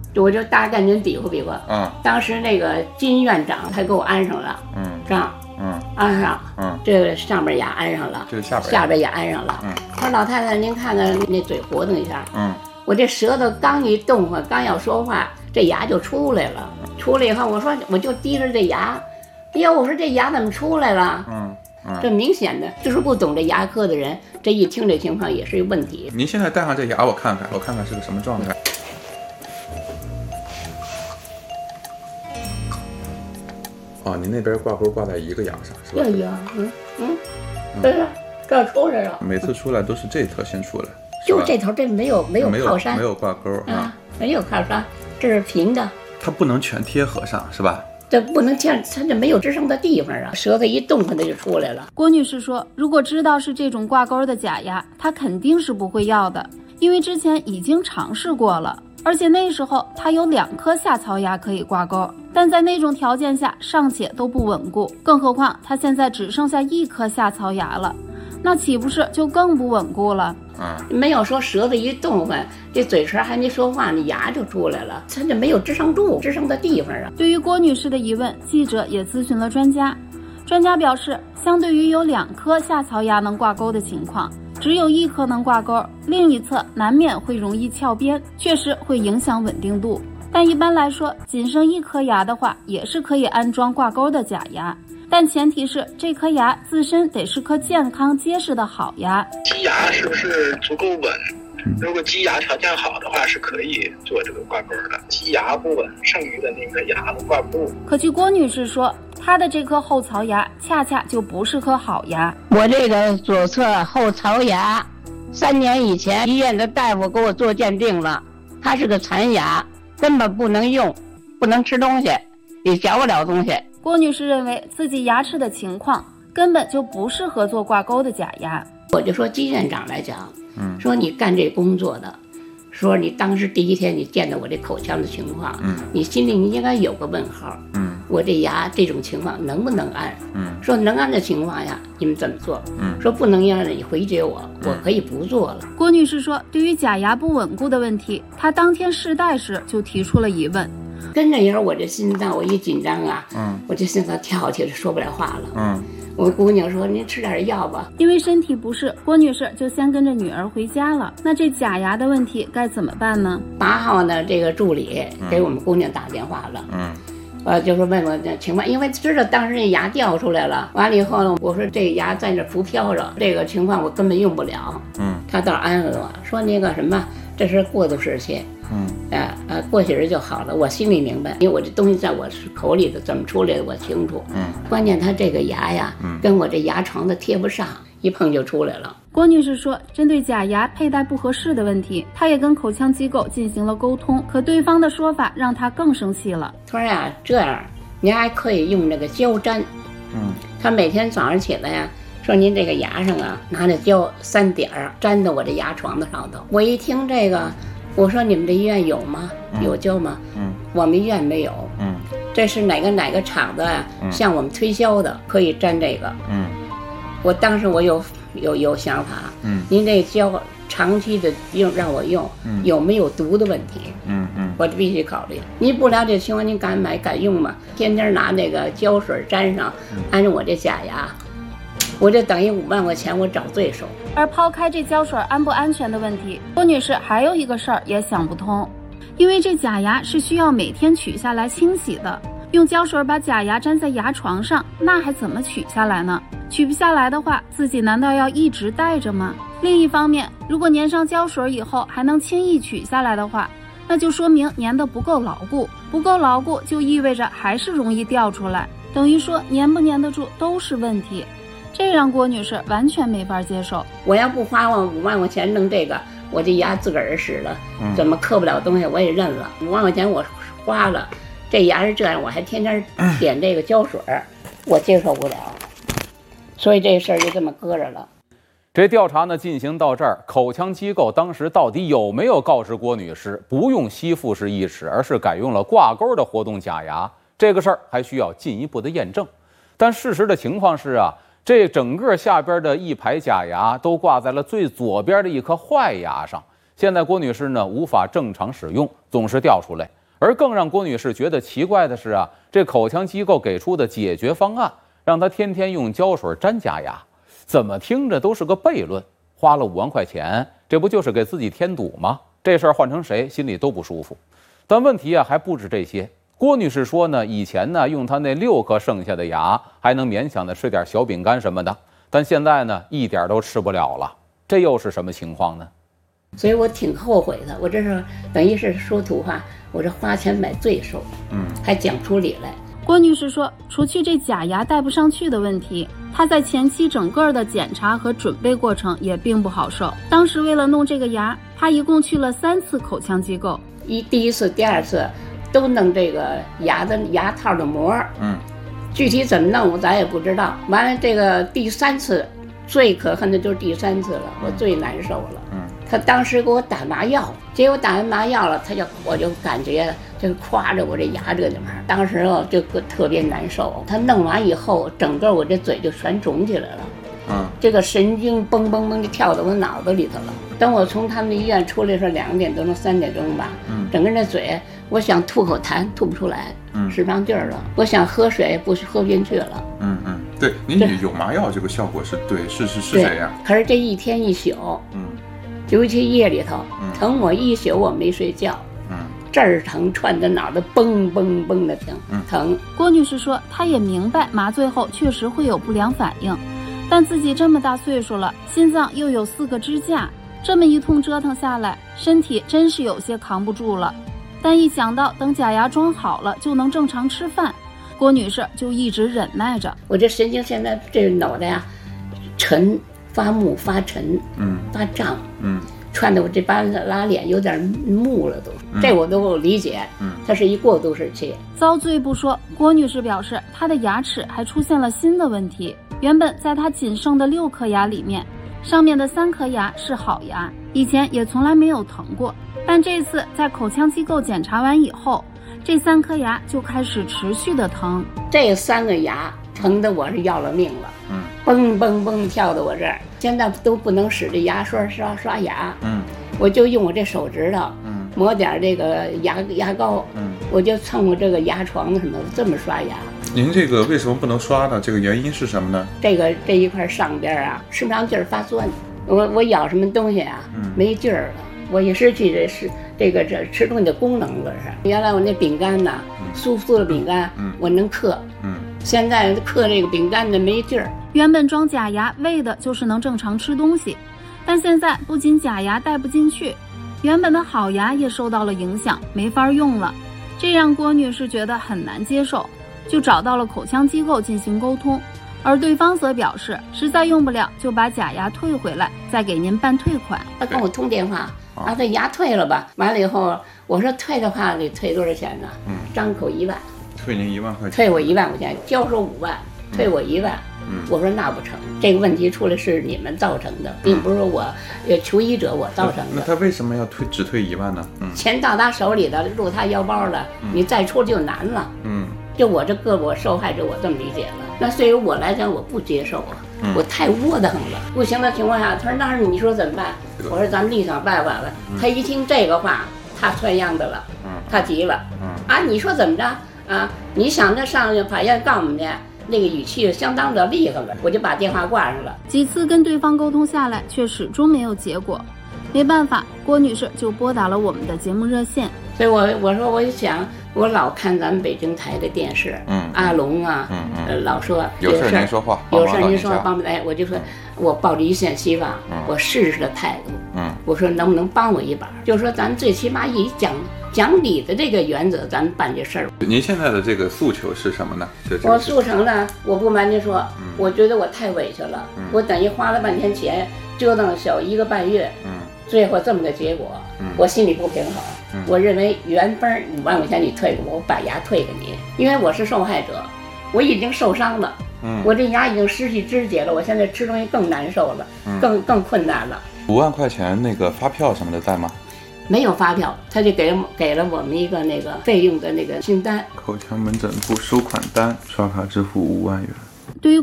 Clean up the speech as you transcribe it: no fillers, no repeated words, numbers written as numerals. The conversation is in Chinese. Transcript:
我就大概您比划比划。当时那个金院长他给我安上了，安上，这个上边牙安上了， 这下边也安上了。他说老太太您看看那嘴活动一下，我这舌头刚一动换，刚要说话，这牙就出来了。出来以后，我说我就低着这牙，哎呦，我说这牙怎么出来了？这明显的就是不懂这牙科的人，这一听这情况也是一个问题。 您现在戴上这牙，我看看是个什么状态。哦，您那边挂钩挂在一个牙上是吧？ 对了，这出来了。 每次出来都是这头先出来， 就这头这没有靠山， 没有挂钩啊， 没有靠山，这是平的。 它不能全贴合上是吧？ 这不能这样，它这没有支撑的地方啊，舌头一动它就出来了。 郭女士说，如果知道是这种挂钩的假牙，她肯定是不会要的，因为之前已经尝试过了，而且那时候她有2颗下槽牙可以挂钩，但在那种条件下尚且都不稳固，更何况她现在只剩下1颗下槽牙了，那岂不是就更不稳固了？ 没有说舌头一动换，这嘴唇还没说话，那牙就出来了，它就没有支撑的地方啊。 对于郭女士的疑问，记者也咨询了专家。专家表示，相对于有2颗下槽牙能挂钩的情况，只有1颗能挂钩，另一侧难免会容易翘边，确实会影响稳定度。但一般来说，仅剩1颗牙的话，也是可以安装挂钩的假牙。但前提是这颗牙自身得是颗健康结实的好牙。 基牙是不是足够稳？如果基牙条件好的话，是可以做这个挂钩的。基牙不稳，剩余的那个牙都挂不住。 可据郭女士说，她的这颗后槽牙恰恰就不是颗好牙。 我这个左侧后槽牙，3年以前医院的大夫给我做鉴定了，它是个残牙，根本不能用，不能吃东西，也嚼不了东西。 郭女士认为自己牙齿的情况根本就不适合做挂钩的假牙。 我就说金院长来讲，说你干这工作的，说你当时第一天你见到我这口腔的情况，你心里你应该有个问号，我这牙这种情况能不能安？说能安的情况下你们怎么做？说不能让你回绝我可以不做了。 郭女士说，对于假牙不稳固的问题，她当天试戴时就提出了疑问。 跟着一会儿我这心脏我一紧张啊，我这心脏跳起来说不了话了。我姑娘说您吃点药吧。 因为身体不适，郭女士就先跟着女儿回家了。那这假牙的问题该怎么办呢 ？8号呢，这个助理给我们姑娘打电话了，就是问我这情况，因为知道当时那牙掉出来了，完了以后呢，我说这牙在这浮漂着，这个情况我根本用不了。他倒安慰我说那个什么，这是过渡时期。过些日就好了，我心里明白，因为我这东西在我口里的怎么出来的我清楚。关键他这个牙呀，跟我这牙床的贴不上，一碰就出来了。 郭女士说，针对假牙佩戴不合适的问题，她也跟口腔机构进行了沟通，可对方的说法让她更生气了。 他说呀，这样您还可以用那个胶粘。他每天早上起来呀，说您这个牙上啊，拿那胶3点粘到我这牙床的上头。我一听这个，我说你们这医院有吗？有胶吗？我们医院没有。这是哪个厂子啊？向我们推销的，可以粘这个。我当时我有想法。您这胶长期的用让我用，有没有毒的问题？我必须考虑。您不了解情况，您敢买敢用吗？天天拿那个胶水粘上，安着我这假牙。我这等于5万块钱，我找罪受。 而抛开这胶水安不安全的问题，郭女士还有一个事儿也想不通，因为这假牙是需要每天取下来清洗的，用胶水把假牙粘在牙床上，那还怎么取下来呢？取不下来的话，自己难道要一直戴着吗？另一方面，如果粘上胶水以后还能轻易取下来的话，那就说明粘得不够牢固，不够牢固就意味着还是容易掉出来，等于说粘不粘得住都是问题。这让郭女士完全没法接受。 我要不花我5万块钱弄这个，我这牙自个儿使了，怎么刻不了东西我也认了。5万块钱我花了，这牙是这样，我还天天点这个胶水，我接受不了，所以这事儿就这么搁着了。 这调查呢进行到这儿，口腔机构当时到底有没有告知郭女士不用吸附式义齿，而是改用了挂钩的活动假牙？这个事儿还需要进一步的验证。但事实的情况是啊，这整个下边的一排假牙都挂在了最左边的一颗坏牙上。现在郭女士呢无法正常使用，总是掉出来。 而更让郭女士觉得奇怪的是啊，这口腔机构给出的解决方案，让她天天用胶水粘假牙，怎么听着都是个悖论。花了5万块钱，这不就是给自己添堵吗？这事儿换成谁心里都不舒服。但问题啊还不止这些。郭女士说呢，以前呢用她那6颗剩下的牙，还能勉强的吃点小饼干什么的，但现在呢一点都吃不了了。这又是什么情况呢？ 所以我挺后悔的。我这是等于是说土话，我这花钱买罪受，还讲出理来。 郭女士说，除去这假牙戴不上去的问题，她在前期整个的检查和准备过程也并不好受。当时为了弄这个牙，她一共去了3次口腔机构， 第一次、第2次都弄这个牙套的膜，具体怎么弄咱也不知道。完了这个第3次，最可恨的就是第3次了，我最难受了。他当时给我打麻药，结果打完麻药了，我就感觉就夸着我这牙这地方，当时就特别难受。他弄完以后，整个我这嘴就全肿起来了，这个神经蹦蹦蹦就跳到我脑子里头了。等我从他们医院出来是2点多钟、3点钟吧，整个这嘴，我想吐口痰吐不出来，使不上劲儿了。我想喝水喝不进去了。 对，您有麻药这个效果是对，是这样。 可是这一天一宿，尤其夜里头，疼我一宿我没睡觉，这儿疼串着脑袋蹦蹦蹦的疼。 郭女士说，她也明白麻醉后确实会有不良反应，但自己这么大岁数了，心脏又有4个支架，这么一通折腾下来，身体真是有些扛不住了。但一想到等假牙装好了就能正常吃饭，郭女士就一直忍耐着。 我这神经现在这脑袋呀，沉。发木发沉，发胀，串的我这把拉脸有点木了都，这我都理解，它是一过渡时期。 遭罪不说，郭女士表示她的牙齿还出现了新的问题。原本在她仅剩的6颗牙里面，上面的3颗牙是好牙，以前也从来没有疼过，但这次在口腔机构检查完以后，这3颗牙就开始持续的疼。 这3个牙疼得我是要了命了，蹦蹦蹦跳到我这儿，现在都不能使这牙刷刷牙，我就用我这手指头，抹点这个牙膏，我就蹭我这个牙床什么这么刷牙。 您这个为什么不能刷呢？这个原因是什么呢？ 这一块上边啊，吃不上劲儿发酸，我咬什么东西啊，没劲儿了，我也失去这吃东西的功能了。是原来我那饼干呢，酥酥的饼干，我能嗑，现在嗑这个饼干的没劲儿。 原本装假牙为的就是能正常吃东西，但现在不仅假牙戴不进去，原本的好牙也受到了影响，没法用了。这让郭女士觉得很难接受，就找到了口腔机构进行沟通，而对方则表示实在用不了就把假牙退回来，再给您办退款。 他跟我通电话，这牙退了吧？完了以后，我说退的话得退多少钱呢？张口1万， 退您1万块钱， 退我1万块钱，交收5万，退我1万。我说那不成，这个问题出来是你们造成的，并不是我求医者我造成的。 那他为什么要只退1万呢？ 钱到他手里的，入他腰包了，你再出就难了。就我这个我受害者，我这么理解了。那对于我来讲，我不接受啊，我太窝囊了。不行的情况下，他说那你说怎么办？我说咱们另想办法了。他一听这个话，他窜样的了，他急了。你说怎么着啊？你想着上法院告我们去？那个语气相当的厉害了，我就把电话挂上了。 几次跟对方沟通下来，却始终没有结果。没办法，郭女士就拨打了我们的节目热线。 所以我说我想，我老看咱们北京台的电视，阿龙啊，老说有事您说话， 有事您说帮不来，我就说我抱着一线希望，我试试的态度，我说能不能帮我一把？就是说咱最起码以讲理的这个原则，咱们办这事儿。 您现在的这个诉求是什么呢？ 我诉求呢，我不瞒您说，我觉得我太委屈了，我等于花了半天钱，折腾小1个半月，最后这么个结果，我心里不平衡。我认为原本5万块钱你退给我，我把牙退给你，因为我是受害者，我已经受伤了，我这牙已经失去肢节了，我现在吃东西更难受了，更困难了。 5万块钱那个发票什么的在吗？ 没有发票，他就给了我们一个那个费用的那个清单。 口腔门诊部收款单，刷卡支付5万元。